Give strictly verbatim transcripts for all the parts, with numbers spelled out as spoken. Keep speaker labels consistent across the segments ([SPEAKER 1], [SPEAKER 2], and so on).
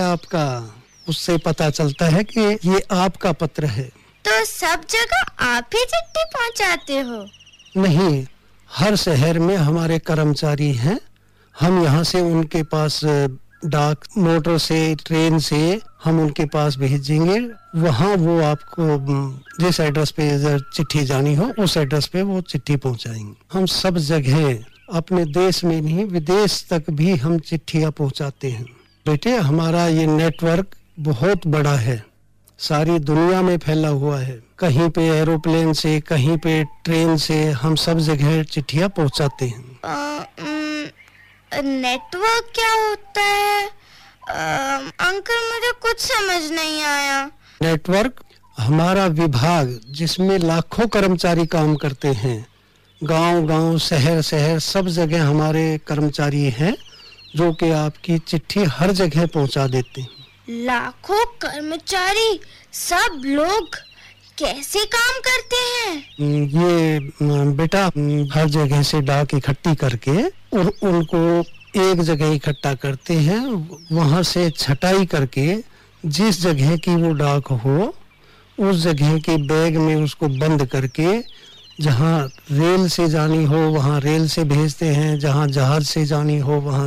[SPEAKER 1] आपका, उससे पता चलता है कि ये आपका पत्र है।
[SPEAKER 2] तो सब जगह आप ही चिट्ठी पहुंचाते हो?
[SPEAKER 1] नहीं, हर शहर में हमारे कर्मचारी हैं। हम यहाँ से उनके पास डाक मोटर से, ट्रेन से हम उनके पास भेजेंगे। वहाँ वो आपको जिस एड्रेस पे चिट्ठी जानी हो उस एड्रेस पे वो चिट्ठी पहुँचाएंगे। हम सब जगह अपने देश में नहीं विदेश तक भी हम चिट्ठियाँ पहुँचाते हैं। बेटे, हमारा ये नेटवर्क बहुत बड़ा है, सारी दुनिया में फैला हुआ है। कहीं पे एरोप्लेन से, कहीं पे ट्रेन से, हम सब जगह चिट्ठियाँ पहुँचाते हैं।
[SPEAKER 2] नेटवर्क क्या होता है? आ, अंकल, मुझे कुछ समझ नहीं आया।
[SPEAKER 1] नेटवर्क हमारा विभाग जिसमें लाखों कर्मचारी काम करते हैं। गांव गांव, शहर शहर, सब जगह हमारे कर्मचारी हैं जो कि आपकी चिट्ठी हर जगह पहुंचा देते हैं।
[SPEAKER 2] लाखों कर्मचारी, सब लोग कैसे काम करते हैं?
[SPEAKER 1] ये बेटा, हर जगह से डाक इकट्ठी करके और उनको एक जगह इकट्ठा करते हैं। वहां से छटाई करके जिस जगह की वो डाक हो उस जगह के बैग में उसको बंद करके जहां रेल से जानी हो वहां रेल से भेजते हैं, जहां जहाज से जानी हो वहां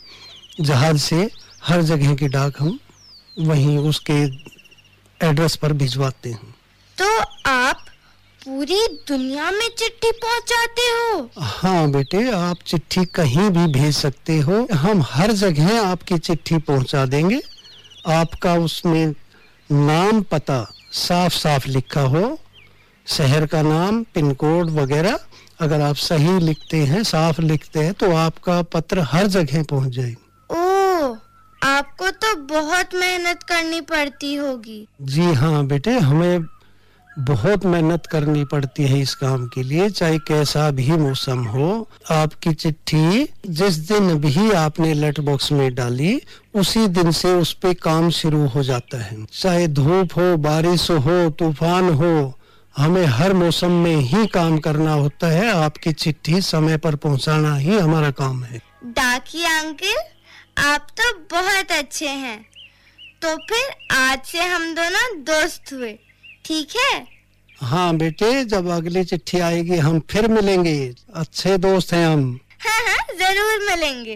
[SPEAKER 1] जहाज से। हर जगह की डाक हम वहीं उसके एड्रेस पर भिजवाते हैं।
[SPEAKER 2] तो आप पूरी दुनिया में चिट्ठी पहुंचाते हो?
[SPEAKER 1] हाँ बेटे, आप चिट्ठी कहीं भी भेज सकते हो। हम हर जगह आपकी चिट्ठी पहुंचा देंगे। आपका उसमें नाम, पता साफ साफ लिखा हो, शहर का नाम, पिन कोड वगैरह अगर आप सही लिखते हैं, साफ लिखते हैं, तो आपका पत्र हर जगह पहुंच जाएगा।
[SPEAKER 2] ओह, आपको तो बहुत मेहनत करनी पड़ती होगी।
[SPEAKER 1] जी हाँ बेटे, हमें बहुत मेहनत करनी पड़ती है इस काम के लिए, चाहे कैसा भी मौसम हो। आपकी चिट्ठी जिस दिन भी आपने लेटर बॉक्स में डाली उसी दिन से उस पे काम शुरू हो जाता है। चाहे धूप हो, बारिश हो, तूफान हो, हमें हर मौसम में ही काम करना होता है। आपकी चिट्ठी समय पर पहुंचाना ही हमारा काम है।
[SPEAKER 2] डाकिया अंकल, आप तो बहुत अच्छे हैं। तो फिर आज से हम दोनों दोस्त हुए, ठीक है?
[SPEAKER 1] हाँ बेटे, जब अगली चिट्ठी आएगी हम फिर मिलेंगे। अच्छे दोस्त हैं हम।
[SPEAKER 2] हाँ हाँ, जरूर मिलेंगे।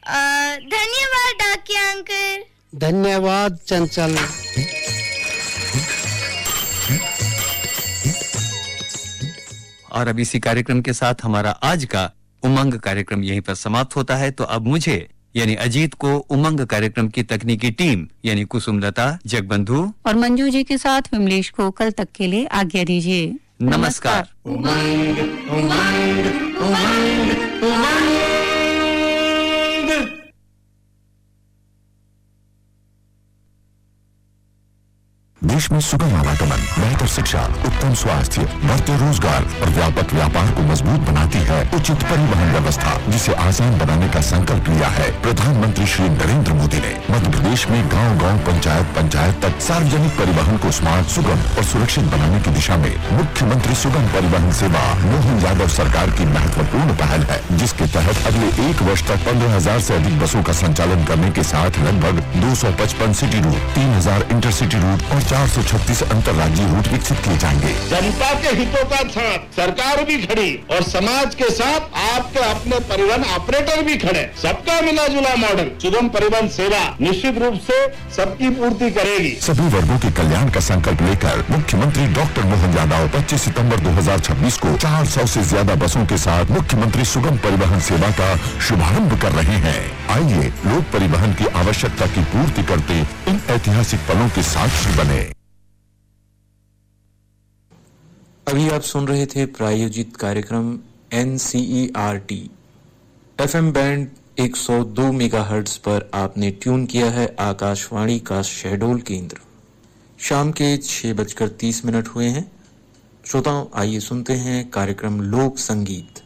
[SPEAKER 2] धन्यवाद डाकिया अंकल।
[SPEAKER 1] धन्यवाद चंचल।
[SPEAKER 3] और अब इसी कार्यक्रम के साथ हमारा आज का उमंग कार्यक्रम यहीं पर समाप्त होता है। तो अब मुझे यानी अजीत को उमंग कार्यक्रम की तकनीकी टीम यानी कुसुमलता, जगबंधु और मंजू जी के साथ विमलेश को कल तक के लिए आज्ञा दीजिए। नमस्कार। उमंग, उमंग, उमंग, उमंग।
[SPEAKER 4] देश में सुगम आवागमन, बेहतर शिक्षा, उत्तम स्वास्थ्य, बढ़ते रोजगार और व्यापक व्यापार को मजबूत बनाती है उचित परिवहन व्यवस्था, जिसे आसान बनाने का संकल्प लिया है प्रधानमंत्री श्री नरेंद्र मोदी ने। मध्य प्रदेश में गांव गांव, पंचायत पंचायत तक सार्वजनिक परिवहन को स्मार्ट, सुगम और सुरक्षित बनाने की दिशा में मुख्यमंत्री सुगम परिवहन सेवा मोहन यादव सरकार की महत्वपूर्ण पहल है, जिसके तहत अगले एक वर्ष तक पंद्रह हजार से अधिक बसों का संचालन करने के साथ लगभग दो सौ पचपन सिटी रूट, तीन हजार इंटरसिटी रूट और चार सौ छत्तीस अंतर्राज्यीय रूट विकसित किए जाएंगे।
[SPEAKER 5] जनता के हितों का साथ सरकार भी खड़ी और समाज के साथ आपके अपने परिवहन ऑपरेटर भी खड़े। सबका मिला जुला मॉडल सुगम परिवहन सेवा निश्चित रूप से सबकी पूर्ति करेगी।
[SPEAKER 4] सभी वर्गों के कल्याण का संकल्प लेकर मुख्यमंत्री डॉक्टर मोहन यादव पच्चीस सितंबर दो हजार छब्बीस को चार सौ से ज्यादा बसों के साथ मुख्यमंत्री सुगम परिवहन सेवा का शुभारंभ कर रहे हैं। आइए लोक परिवहन की आवश्यकता की पूर्ति करते इन ऐतिहासिक पलों के साक्षी बने।
[SPEAKER 6] अभी आप सुन रहे थे प्रायोजित कार्यक्रम N C E R T. FM band एक सौ दो मेगाहर्ट्ज पर आपने ट्यून किया है आकाशवाणी का शहडोल केंद्र। शाम के छह बजकर तीस मिनट हुए हैं। श्रोताओं, आइए सुनते हैं कार्यक्रम लोक संगीत।